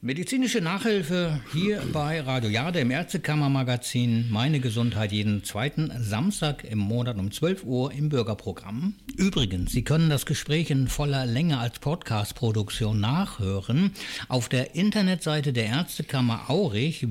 Medizinische Nachhilfe hier bei Radio Jade im Ärztekammer-Magazin. Meine Gesundheit jeden zweiten Samstag im Monat um 12 Uhr im Bürgerprogramm. Übrigens, Sie können das Gespräch in voller Länge als Podcast-Produktion nachhören auf der Internetseite der Ärztekammer Aurich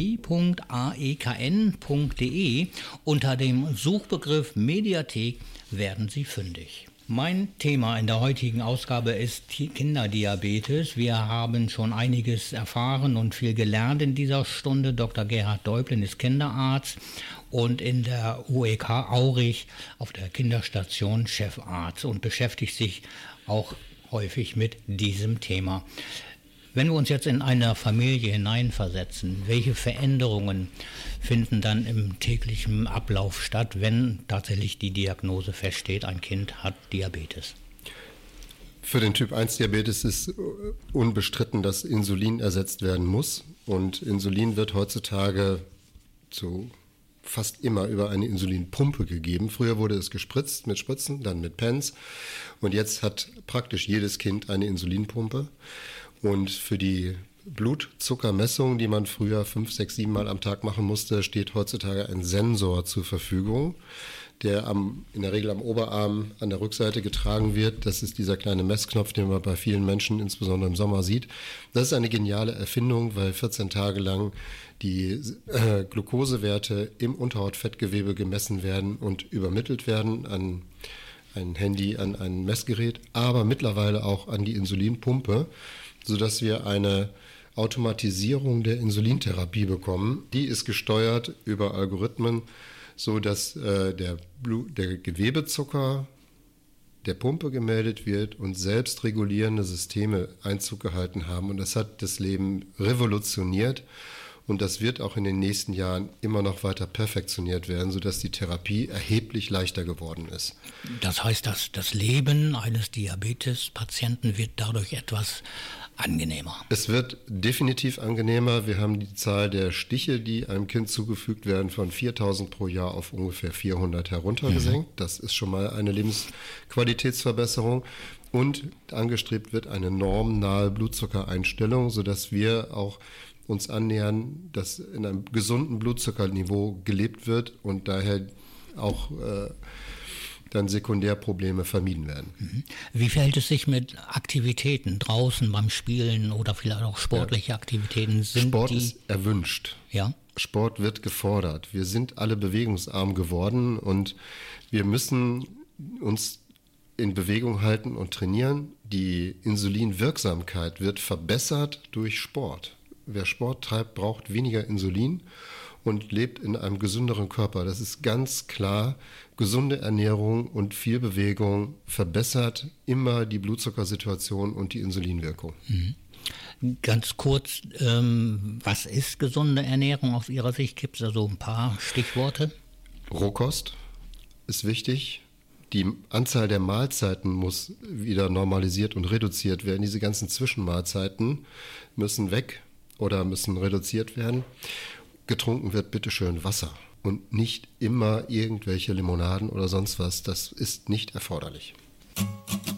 www.aekn.de. Unter dem Suchbegriff Mediathek werden Sie fündig. Mein Thema in der heutigen Ausgabe ist Kinderdiabetes. Wir haben schon einiges erfahren und viel gelernt in dieser Stunde. Dr. Gerhard Deublin ist Kinderarzt und in der UEK Aurich auf der Kinderstation Chefarzt und beschäftigt sich auch häufig mit diesem Thema. Wenn wir uns jetzt in eine Familie hineinversetzen, welche Veränderungen finden dann im täglichen Ablauf statt, wenn tatsächlich die Diagnose feststeht, ein Kind hat Diabetes? Für den Typ-1-Diabetes ist unbestritten, dass Insulin ersetzt werden muss. Und Insulin wird heutzutage fast immer über eine Insulinpumpe gegeben. Früher wurde es gespritzt mit Spritzen, dann mit Pens. Und jetzt hat praktisch jedes Kind eine Insulinpumpe. Und für die Blutzuckermessung, die man früher 5, 6, 7 Mal am Tag machen musste, steht heutzutage ein Sensor zur Verfügung, der in der Regel am Oberarm an der Rückseite getragen wird. Das ist dieser kleine Messknopf, den man bei vielen Menschen, insbesondere im Sommer, sieht. Das ist eine geniale Erfindung, weil 14 Tage lang die Glukosewerte im Unterhautfettgewebe gemessen werden und übermittelt werden an ein Handy, an ein Messgerät, aber mittlerweile auch an die Insulinpumpe, sodass wir eine Automatisierung der Insulintherapie bekommen. Die ist gesteuert über Algorithmen, sodass der Gewebezucker der Pumpe gemeldet wird und selbstregulierende Systeme Einzug gehalten haben. Und das hat das Leben revolutioniert. Und das wird auch in den nächsten Jahren immer noch weiter perfektioniert werden, sodass die Therapie erheblich leichter geworden ist. Das heißt, dass das Leben eines Diabetespatienten wird dadurch etwas angenehmer? Es wird definitiv angenehmer. Wir haben die Zahl der Stiche, die einem Kind zugefügt werden, von 4.000 pro Jahr auf ungefähr 400 heruntergesenkt. Das ist schon mal eine Lebensqualitätsverbesserung. Und angestrebt wird eine normnahe Blutzuckereinstellung, sodass wir auch uns annähern, dass in einem gesunden Blutzuckerniveau gelebt wird und daher auch dann Sekundärprobleme vermieden werden. Wie verhält es sich mit Aktivitäten draußen beim Spielen oder vielleicht auch sportliche Aktivitäten? Sport ist erwünscht. Ja? Sport wird gefordert. Wir sind alle bewegungsarm geworden und wir müssen uns in Bewegung halten und trainieren. Die Insulinwirksamkeit wird verbessert durch Sport. Wer Sport treibt, braucht weniger Insulin und lebt in einem gesünderen Körper. Das ist ganz klar. Gesunde Ernährung und viel Bewegung verbessert immer die Blutzuckersituation und die Insulinwirkung. Ganz kurz, was ist gesunde Ernährung aus Ihrer Sicht? Gibt es da so ein paar Stichworte? Rohkost ist wichtig. Die Anzahl der Mahlzeiten muss wieder normalisiert und reduziert werden. Diese ganzen Zwischenmahlzeiten müssen weg oder müssen reduziert werden. Getrunken wird bitteschön Wasser und nicht immer irgendwelche Limonaden oder sonst was. Das ist nicht erforderlich.